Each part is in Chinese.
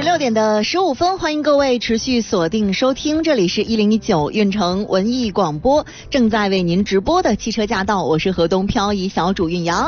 16点的15分，欢迎各位持续锁定收听，这里是1019运城文艺广播，正在为您直播的汽车驾到，我是河东漂移小主运阳。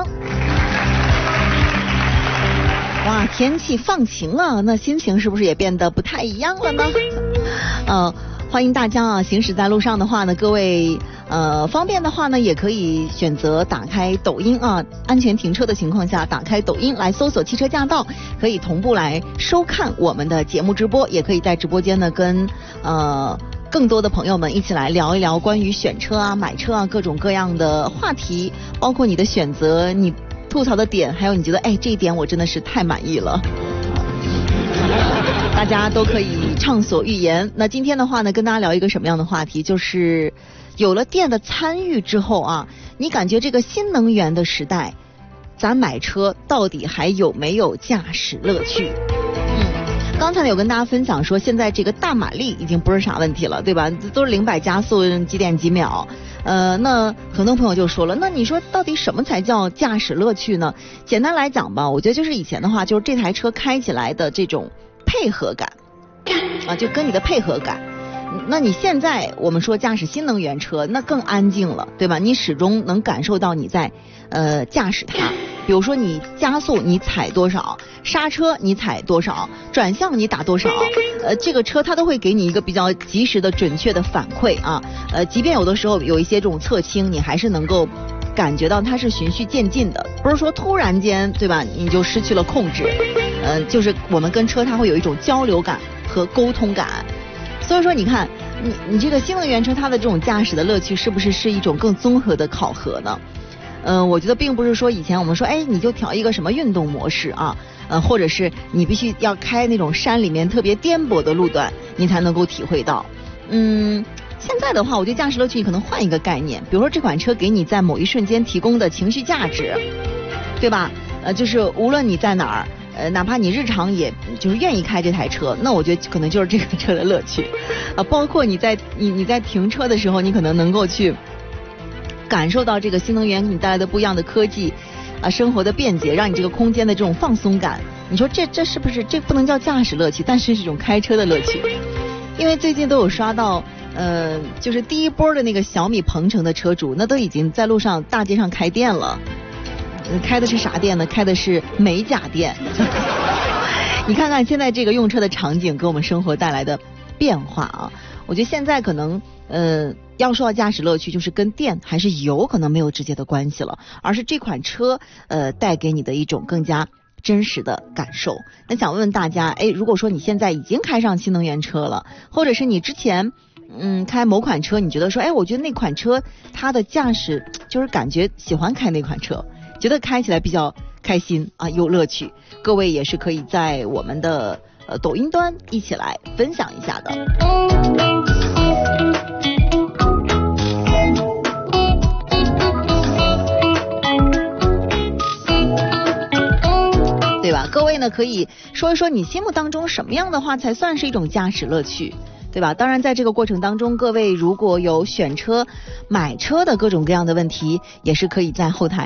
哇，天气放晴了，那心情是不是也变得不太一样了呢？欢迎大家啊，行驶在路上的话呢，各位方便的话呢，也可以选择打开抖音啊，安全停车的情况下，打开抖音来搜索汽车驾到，可以同步来收看我们的节目直播，也可以在直播间呢跟更多的朋友们一起来聊一聊关于选车啊、买车啊各种各样的话题，包括你的选择、你吐槽的点，还有你觉得这一点我真的是太满意了。大家都可以畅所欲言。那今天的话呢，跟大家聊一个什么样的话题，就是有了电的参与之后啊，你感觉这个新能源的时代，咱买车到底还有没有驾驶乐趣？刚才有跟大家分享说，现在这个大马力已经不是啥问题了，对吧？都是0-100加速几点几秒。那很多朋友就说了，那你说到底什么才叫驾驶乐趣呢？简单来讲吧，我觉得就是以前的话，就是这台车开起来的这种配合感啊，就跟你的配合感。那你现在我们说驾驶新能源车，那更安静了，对吧？你始终能感受到你在驾驶它。比如说你加速你踩多少，刹车你踩多少，转向你打多少，这个车它都会给你一个比较及时的准确的反馈啊。即便有的时候有一些这种侧倾，你还是能够感觉到它是循序渐进的，不是说突然间对吧你就失去了控制。就是我们跟车它会有一种交流感和沟通感。所以说你看你这个新能源车它的这种驾驶的乐趣是不是一种更综合的考核呢？我觉得并不是说以前我们说你就调一个什么运动模式啊，或者是你必须要开那种山里面特别颠簸的路段你才能够体会到。现在的话我觉得驾驶乐趣你可能换一个概念，比如说这款车给你在某一瞬间提供的情绪价值，对吧？就是无论你在哪儿，哪怕你日常也就是愿意开这台车，那我觉得可能就是这个车的乐趣。包括你在停车的时候，你可能能够去感受到这个新能源给你带来的不一样的科技生活的便捷，让你这个空间的这种放松感。你说这是不是这不能叫驾驶乐趣，但是是一种开车的乐趣。因为最近都有刷到就是第一波的那个小米鹏程的车主，那都已经在路上大街上开店了。开的是啥店呢？开的是美甲店。你看看现在这个用车的场景给我们生活带来的变化啊！我觉得现在可能要说到驾驶乐趣，就是跟电还是油可能没有直接的关系了，而是这款车带给你的一种更加真实的感受。那想问问大家，如果说你现在已经开上新能源车了，或者是你之前开某款车，你觉得说我觉得那款车它的驾驶就是感觉喜欢开那款车，觉得开起来比较开心啊，有乐趣，各位也是可以在我们的抖音端一起来分享一下的。对吧？各位呢可以说一说你心目当中什么样的话才算是一种驾驶乐趣，对吧？当然在这个过程当中，各位如果有选车买车的各种各样的问题，也是可以在后台